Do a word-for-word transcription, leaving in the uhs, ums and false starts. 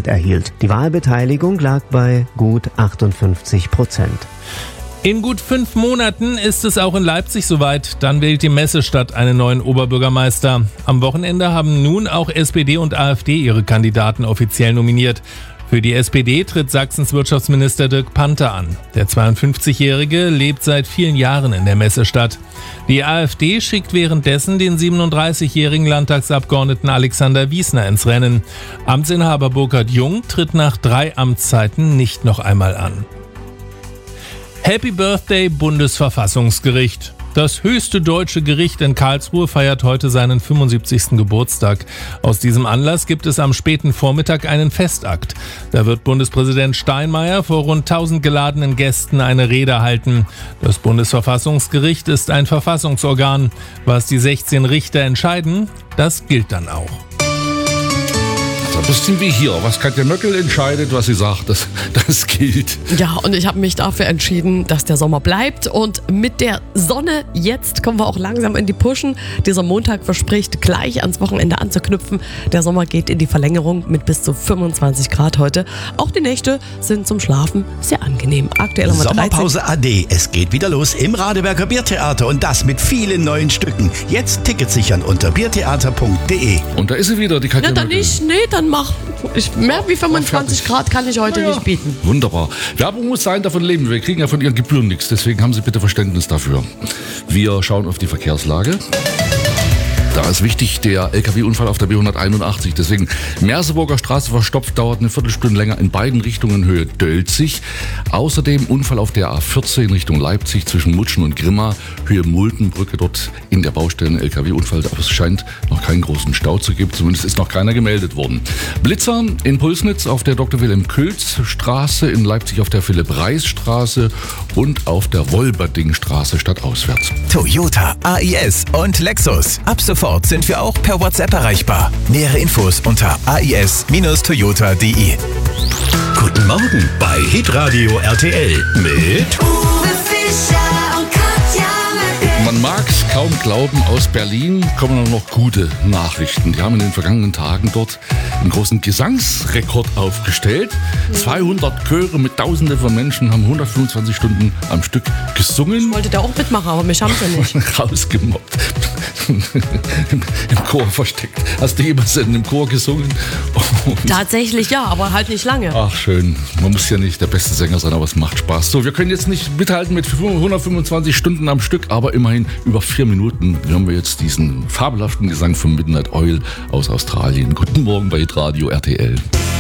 Prozent erhielt. Die Wahlbeteiligung lag bei gut achtundfünfzig Prozent. In gut fünf Monaten ist es auch in Leipzig soweit. Dann wählt die Messestadt einen neuen Oberbürgermeister. Am Wochenende haben nun auch S P D und AfD ihre Kandidaten offiziell nominiert. Für die S P D tritt Sachsens Wirtschaftsminister Dirk Panther an. Der zweiundfünfzigjährige lebt seit vielen Jahren in der Messestadt. Die AfD schickt währenddessen den siebenunddreißigjährigen Landtagsabgeordneten Alexander Wiesner ins Rennen. Amtsinhaber Burkhard Jung tritt nach drei Amtszeiten nicht noch einmal an. Happy Birthday, Bundesverfassungsgericht. Das höchste deutsche Gericht in Karlsruhe feiert heute seinen fünfundsiebzigsten Geburtstag. Aus diesem Anlass gibt es am späten Vormittag einen Festakt. Da wird Bundespräsident Steinmeier vor rund tausend geladenen Gästen eine Rede halten. Das Bundesverfassungsgericht ist ein Verfassungsorgan. Was die sechzehn Richter entscheiden, das gilt dann auch. Ein bisschen wie hier. Was Katja Möckel entscheidet, was sie sagt, das, das gilt. Ja, und ich habe mich dafür entschieden, dass der Sommer bleibt. Und mit der Sonne jetzt kommen wir auch langsam in die Pushen. Dieser Montag verspricht, gleich ans Wochenende anzuknüpfen. Der Sommer geht in die Verlängerung mit bis zu fünfundzwanzig Grad heute. Auch die Nächte sind zum Schlafen sehr angenehm. Aktuell haben wir Sommerpause A D. Es geht wieder los im Radeberger Biertheater und das mit vielen neuen Stücken. Jetzt Tickets sichern unter biertheater punkt de. Und da ist sie wieder, die Katja Ja, dann Möckel. nicht, nee, dann mach. Ich, mehr wie fünfundzwanzig Grad kann ich heute Ja, nicht bieten. Wunderbar. Werbung muss sein, davon leben. Wir kriegen ja von ihren Gebühren nichts. Deswegen haben Sie bitte Verständnis dafür. Wir schauen auf die Verkehrslage. Da ist wichtig der L K W-Unfall auf der B hunderteinundachtzig. Deswegen Merseburger Straße verstopft, dauert eine Viertelstunde länger in beiden Richtungen Höhe Dölzig. Außerdem Unfall auf der A vierzehn Richtung Leipzig zwischen Mutschen und Grimma, Höhe Multenbrücke, dort in der Baustelle L K W-Unfall. Aber es scheint noch keinen großen Stau zu geben. Zumindest ist noch keiner gemeldet worden. Blitzer in Pulsnitz auf der Doktor Wilhelm Külz Straße, in Leipzig auf der Philipp-Reis-Straße und auf der Wolberding-Straße stadtauswärts. Toyota, A I S und Lexus. Ab sofort sind wir auch per WhatsApp erreichbar. Nähere Infos unter a i s Bindestrich toyota punkt de. Guten Morgen bei Hitradio R T L mit Uwe Fischer und Katja Möckel. Man mag es kaum glauben, aus Berlin kommen noch gute Nachrichten. Die haben in den vergangenen Tagen dort einen großen Gesangsrekord aufgestellt. zweihundert Chöre mit Tausenden von Menschen haben hundertfünfundzwanzig Stunden am Stück gesungen. Ich wollte da auch mitmachen, aber mich haben sie nicht. Rausgemobbt. Im, Im Chor versteckt. Hast du jemals in einem Chor gesungen? Und Tatsächlich ja, aber halt nicht lange. ach schön, man muss ja nicht der beste Sänger sein, aber es macht Spaß. So, wir können jetzt nicht mithalten mit hundertfünfundzwanzig Stunden am Stück, aber immerhin über vier Minuten hören wir jetzt diesen fabelhaften Gesang von Midnight Oil aus Australien. Guten Morgen bei Radio R T L.